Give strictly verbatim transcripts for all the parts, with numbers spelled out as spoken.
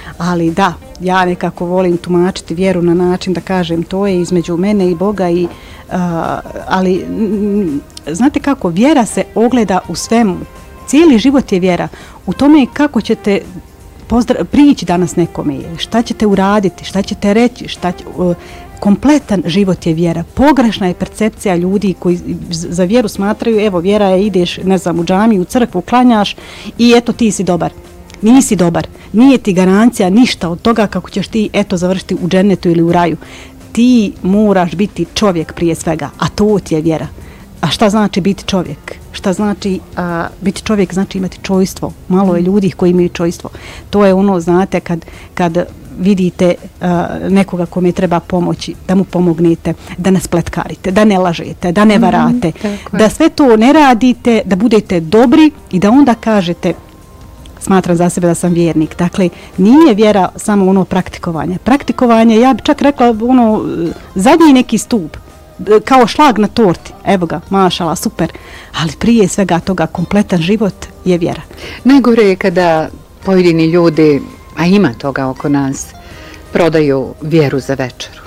Ali da, ja nekako volim tumačiti vjeru na način da kažem to je između mene i Boga i uh, ali m, znate kako, vjera se ogleda u svemu. Cijeli život je vjera. U tome kako ćete pozdra- prići danas nekome, šta ćete uraditi, šta ćete reći, šta će, uh, kompletan život je vjera. Pogrešna je percepcija ljudi koji za vjeru smatraju, evo vjera je, ideš, ne znam, u džamiju, u crkvu, klanjaš i eto ti si dobar. Nisi dobar. Nije ti garancija ništa od toga kako ćeš ti eto završiti u džennetu ili u raju. Ti moraš biti čovjek prije svega, a to ti je vjera. A šta znači biti čovjek? Šta znači a, biti čovjek? Znači imati čojstvo. Malo je ljudi koji imaju čojstvo. To je ono, znate, kad, kad vidite uh, nekoga kome treba pomoći, da mu pomognete, da ne spletkarite, da ne lažete, da ne varate, mm, da sve to ne radite, da budete dobri i da onda kažete smatram za sebe da sam vjernik. Dakle, nije vjera samo ono praktikovanje. Praktikovanje, ja bi čak rekla ono zadnji neki stup, kao šlag na torti. Evo ga, mašala, super. Ali prije svega toga kompletan život je vjera. Najgore je kada pojedini ljudi, a ima toga oko nas, prodaju vjeru za večeru.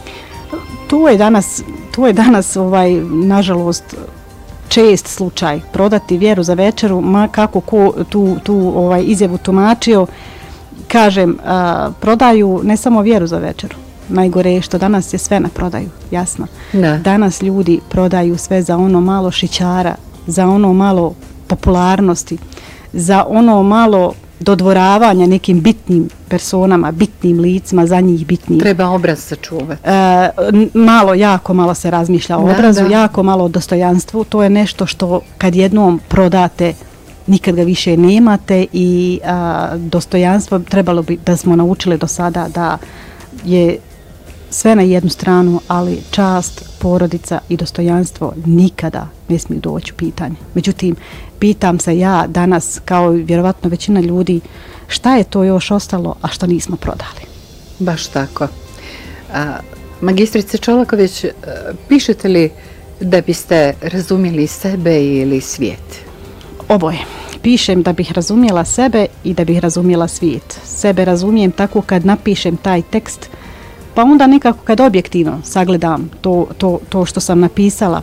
To je danas, to je danas ovaj, nažalost, čest slučaj. Prodati vjeru za večeru, ma kako ko tu, tu ovaj, izjavu tumačio, kažem, a, prodaju ne samo vjeru za večeru. Najgore je što danas je sve na prodaju, jasno. Da. Danas ljudi prodaju sve za ono malo šićara, za ono malo popularnosti, za ono malo dodvoravanja nekim bitnim personama, bitnim licima, za njih bitnim. Treba obraz sačuvati. E, malo, jako malo se razmišlja o obrazu, da, da. jako malo o dostojanstvu. To je nešto što kad jednom prodate, nikad ga više nemate i a, dostojanstvo trebalo bi da smo naučili do sada da je sve na jednu stranu, ali čast, porodica i dostojanstvo nikada ne smiju doći u pitanje. Međutim, pitam se ja danas, kao i vjerovatno većina ljudi, šta je to još ostalo, a što nismo prodali? Baš tako. A, magistrice Čolaković, pišete li da biste razumjeli sebe ili svijet? Oboje. Pišem da bih razumjela sebe i da bih razumjela svijet. Sebe razumijem tako kad napišem taj tekst, pa onda nekako kad objektivno sagledam to, to, to što sam napisala,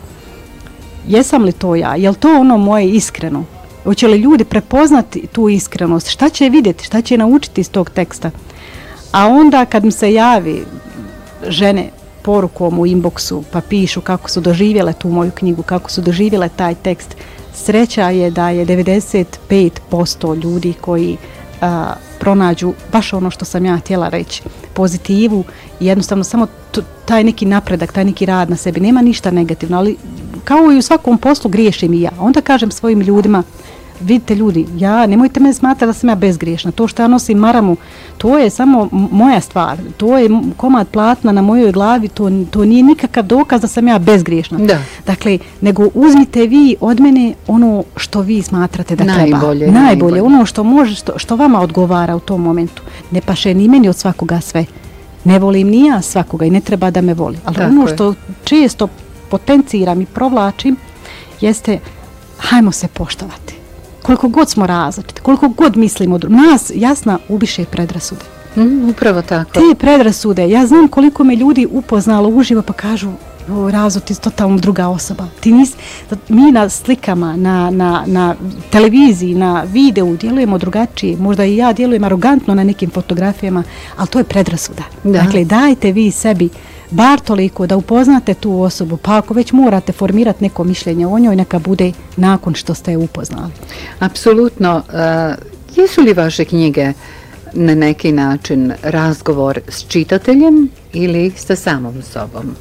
jesam li to ja? Je li to ono moje iskreno? Hoće li ljudi prepoznati tu iskrenost? Šta će vidjeti? Šta će naučiti iz tog teksta? A onda kad mi se javi žene porukom u inboxu pa pišu kako su doživjele tu moju knjigu, kako su doživjele taj tekst, sreća je da je devedeset pet posto ljudi koji a, pronađu baš ono što sam ja htjela reći, pozitivu i jednostavno samo t- taj neki napredak, taj neki rad na sebi. Nema ništa negativno, ali kao i u svakom poslu griješim i ja. Onda kažem svojim ljudima, vidite ljudi, ja, nemojte me smatrati da sam ja bezgriješna. To što ja nosim maramu, to je samo moja stvar. To je komad platna na mojoj glavi, to, to nije nikakav dokaz da sam ja bezgriješna. Da. Dakle, nego uzmite vi od mene ono što vi smatrate da najbolje, treba. Najbolje, najbolje. Ono što može, što, što vama odgovara u tom momentu. Ne paše ni meni od svakoga sve. Ne volim ni ja svakoga i ne treba da me voli. Ali tako ono je. što često potenciram i provlačim jeste, hajmo se poštovati. Koliko god smo različiti, koliko god mislimo, nas jasna ubiše predrasude. Mm, upravo tako. Te predrasude, ja znam koliko me ljudi upoznalo uživo pa kažu, o, Razo, ti si totalno druga osoba. Ti nis, mi na slikama, na, na, na televiziji, na videu djelujemo drugačije. Možda i ja djelujem arogantno na nekim fotografijama, ali to je predrasuda. Da. Dakle, dajte vi sebi bar toliko da upoznate tu osobu, pa ako već morate formirati neko mišljenje o njoj, neka bude nakon što ste je upoznali. Apsolutno. Uh, jesu li vaše knjige na neki način razgovor s čitateljem ili sa samom sobom?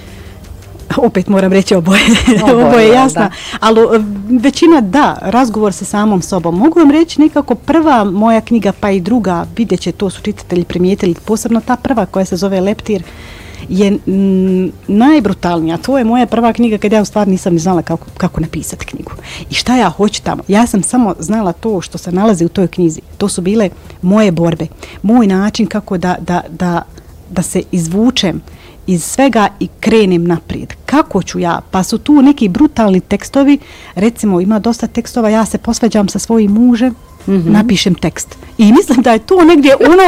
Opet moram reći oboje, oboje, oboje jasno, ali većina da, razgovor sa samom sobom. Mogu vam reći nekako prva moja knjiga pa i druga, vidjet će, to su čitatelji primijetili, posebno ta prva koja se zove Leptir, je m, najbrutalnija. To je moja prva knjiga kad ja u stvari nisam ni znala kako, kako napisati knjigu. I šta ja hoću tamo. Ja sam samo znala to što se nalazi u toj knjizi. To su bile moje borbe. Moj način kako da, da, da, da se izvučem iz svega i krenem naprijed. Kako ću ja? Pa su tu neki brutalni tekstovi. Recimo, ima dosta tekstova, ja se posvađam sa svojim mužem, mm-hmm. napišem tekst. I mislim da je to negdje ono